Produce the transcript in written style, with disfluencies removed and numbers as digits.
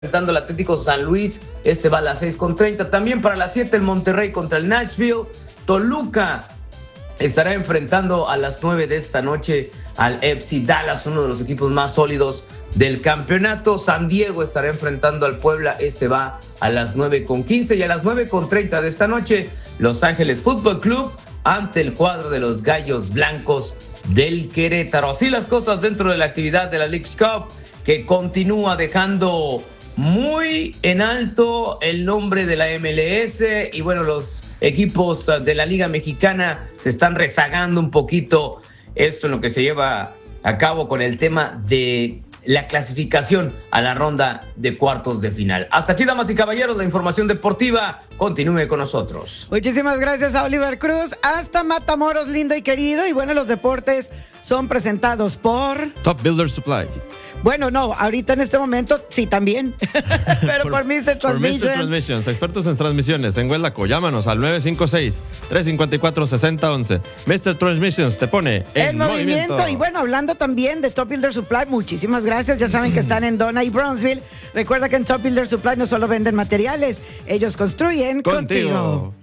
enfrentando al Atlético San Luis. Este va a las 6:30. También para las 7 el Monterrey contra el Nashville. Toluca estará enfrentando a las 9 de esta noche al FC Dallas, uno de los equipos más sólidos del campeonato. San Diego estará enfrentando al Puebla. Este va a las 9:15. Y a las 9:30 de esta noche, Los Ángeles Fútbol Club ante el cuadro de los Gallos Blancos del Querétaro. Así las cosas dentro de la actividad de la Leagues Cup, que continúa dejando muy en alto el nombre de la MLS. Y bueno, los equipos de la Liga Mexicana se están rezagando un poquito. Esto en lo que se lleva a cabo con el tema de la clasificación a la ronda de cuartos de final. Hasta aquí, damas y caballeros, la información deportiva. Continúe con nosotros. Muchísimas gracias a Oliver Cruz. Hasta Matamoros, lindo y querido. Y bueno, los deportes son presentados por Top Builder Supply. Bueno, no, ahorita en este momento sí también, pero por Mr. Transmissions. Por Mr. Transmissions, expertos en transmisiones en Huelaco. Llámanos al 956-354-6011. Mr. Transmissions te pone en movimiento. Y bueno, hablando también de Top Builder Supply, muchísimas gracias. Ya saben que están en Donna y Brownsville. Recuerda que en Top Builder Supply no solo venden materiales, ellos construyen contigo.